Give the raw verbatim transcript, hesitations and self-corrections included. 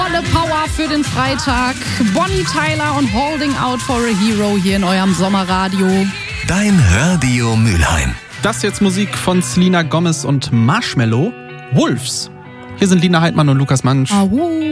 Volle Power für den Freitag. Bonnie Tyler und Holding Out for a Hero hier in eurem Sommerradio. Dein Radio Mülheim. Das ist jetzt Musik von Selena Gomez und Marshmello. Wolves. Hier sind Lina Heidmann und Lukas Mansch. Ahu.